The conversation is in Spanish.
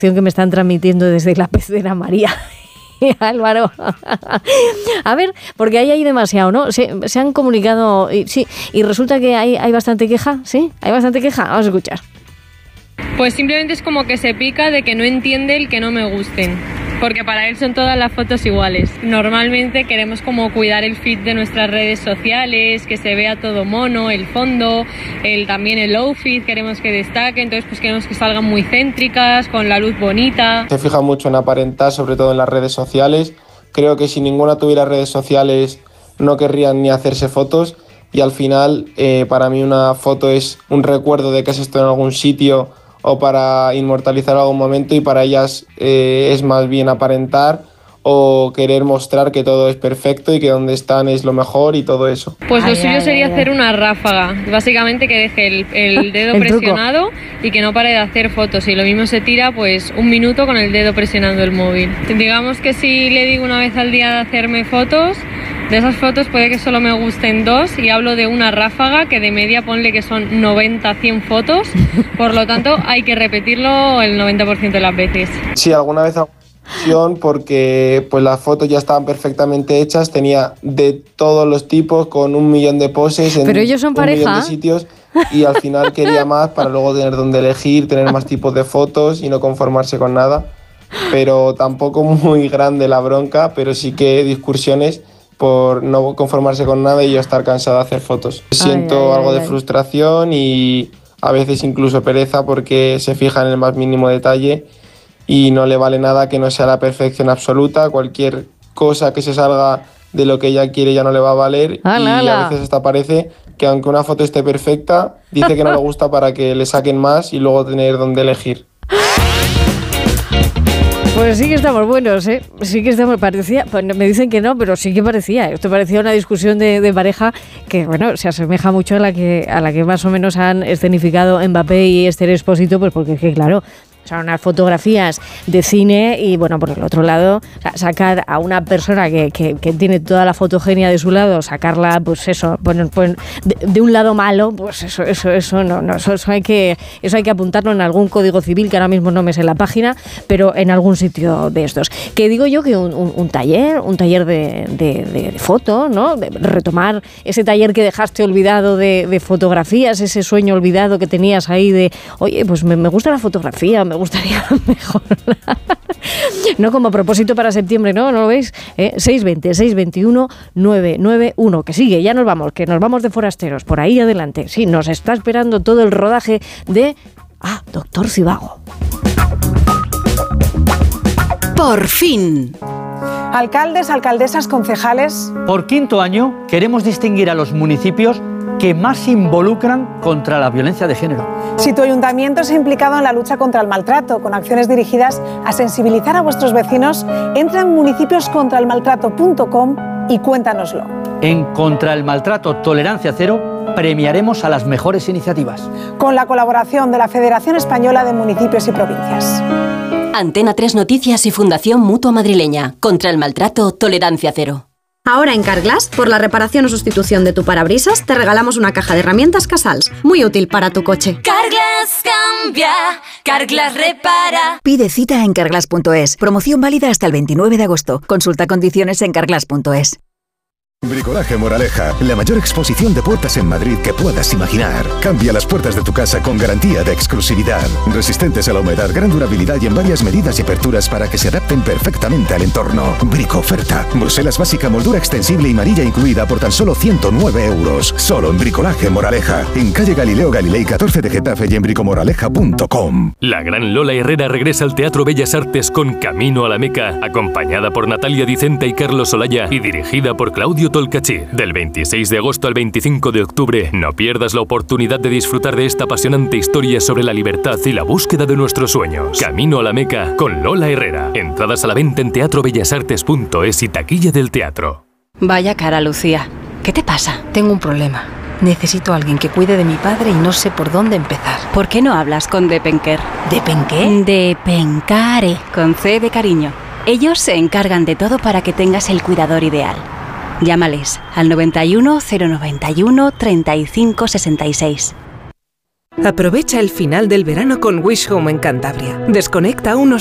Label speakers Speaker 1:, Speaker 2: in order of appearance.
Speaker 1: que me están transmitiendo desde la pecera María. Álvaro, a ver, porque ahí hay demasiado, ¿no? Se han comunicado, sí, y resulta que hay bastante queja, ¿sí? Hay bastante queja, vamos a escuchar.
Speaker 2: Pues simplemente es como que se pica de que no entiende el que no me gusten, porque para él son todas las fotos iguales. Normalmente queremos como cuidar el feed de nuestras redes sociales, que se vea todo mono, el fondo, también el outfit, queremos que destaque, entonces pues queremos que salgan muy céntricas, con la luz bonita.
Speaker 3: Se fija mucho en aparentar, sobre todo en las redes sociales. Creo que si ninguna tuviera redes sociales no querrían ni hacerse fotos, y al final para mí una foto es un recuerdo de que has estado en algún sitio o para inmortalizar algún momento, y para ellas es más bien aparentar o querer mostrar que todo es perfecto y que donde están es lo mejor y todo eso.
Speaker 2: Pues lo suyo sería hacer una ráfaga, básicamente que deje el dedo presionado y que no pare de hacer fotos, y lo mismo se tira pues 1 minuto con el dedo presionando el móvil. Digamos que si le digo una vez al día de hacerme fotos, de esas fotos puede que solo me gusten 2, y hablo de una ráfaga que de media ponle que son 90-100 fotos, por lo tanto hay que repetirlo el 90% de las veces.
Speaker 3: Sí, alguna vez porque pues las fotos ya estaban perfectamente hechas, tenía de todos los tipos con 1 millón de poses en
Speaker 1: pero ellos son
Speaker 3: 1 millón
Speaker 1: pareja
Speaker 3: de sitios, y al final quería más para luego tener donde elegir, tener más tipos de fotos y no conformarse con nada. Pero tampoco muy grande la bronca, pero sí que discusiones por no conformarse con nada y yo estar cansado de hacer fotos. Siento algo de frustración y a veces incluso pereza, porque se fija en el más mínimo detalle y no le vale nada que no sea la perfección absoluta. Cualquier cosa que se salga de lo que ella quiere ya no le va a valer. A veces hasta parece que aunque una foto esté perfecta, dice que no le gusta para que le saquen más y luego tener donde elegir.
Speaker 1: Pues sí que estamos buenos, ¿eh? Sí que estamos, parecía, pues me dicen que no, pero sí que parecía. Esto parecía una discusión de pareja que, bueno, se asemeja mucho a la que más o menos han escenificado Mbappé y Esther Expósito, pues porque es que, claro, son unas fotografías de cine y, bueno, por el otro lado, sacar a una persona que tiene toda la fotogenia de su lado, sacarla, pues eso, de un lado malo, pues eso hay que apuntarlo en algún código civil, que ahora mismo no me sé la página, pero en algún sitio de estos. Que digo yo que un taller de foto, ¿no? De retomar ese taller que dejaste olvidado de fotografías, ese sueño olvidado que tenías ahí de, oye, pues me gusta la fotografía, me gustaría mejorarla. No como propósito para septiembre, ¿no? ¿No lo veis? 620-621-991. Que sigue, ya nos vamos de forasteros. Por ahí adelante. Sí, nos está esperando todo el rodaje de Doctor Zivago.
Speaker 4: Por fin.
Speaker 5: Alcaldes, alcaldesas, concejales.
Speaker 6: Por 5º año queremos distinguir a los municipios que más se involucran contra la violencia de género.
Speaker 5: Si tu ayuntamiento se ha implicado en la lucha contra el maltrato, con acciones dirigidas a sensibilizar a vuestros vecinos, entra en municipioscontraelmaltrato.com y cuéntanoslo.
Speaker 6: En Contra el Maltrato Tolerancia Cero premiaremos a las mejores iniciativas.
Speaker 5: Con la colaboración de la Federación Española de Municipios y Provincias.
Speaker 4: Antena 3 Noticias y Fundación Mutua Madrileña. Contra el Maltrato Tolerancia Cero.
Speaker 7: Ahora en Carglass, por la reparación o sustitución de tu parabrisas, te regalamos una caja de herramientas Casals, muy útil para tu coche.
Speaker 8: Carglass cambia, Carglass repara.
Speaker 9: Pide cita en carglass.es. Promoción válida hasta el 29 de agosto. Consulta condiciones en carglass.es.
Speaker 10: Bricolaje Moraleja, la mayor exposición de puertas en Madrid que puedas imaginar. Cambia las puertas de tu casa con garantía de exclusividad. Resistentes a la humedad, gran durabilidad y en varias medidas y aperturas para que se adapten perfectamente al entorno. Brico oferta. Bruselas básica, moldura extensible y manilla incluida por tan solo 109 euros. Solo en Bricolaje Moraleja. En calle Galileo Galilei 14 de Getafe y en bricomoraleja.com.
Speaker 11: La gran Lola Herrera regresa al Teatro Bellas Artes con Camino a la Meca, acompañada por Natalia Dicenta y Carlos Olaya y dirigida por Claudio Tolcachir. Del 26 de agosto al 25 de octubre, no pierdas la oportunidad de disfrutar de esta apasionante historia sobre la libertad y la búsqueda de nuestros sueños. Camino a la Meca con Lola Herrera. Entradas a la venta en teatrobellasartes.es y taquilla del teatro.
Speaker 12: Vaya cara, Lucía. ¿Qué te pasa? Tengo un problema. Necesito a alguien que cuide de mi padre y no sé por dónde empezar.
Speaker 13: ¿Por qué no hablas con Depenker?
Speaker 12: ¿Depenqué?
Speaker 13: Depencare, con C de cariño. Ellos se encargan de todo para que tengas el cuidador ideal. Llámales al 91 091 35 66.
Speaker 14: Aprovecha el final del verano con Wish Home en Cantabria. Desconecta unos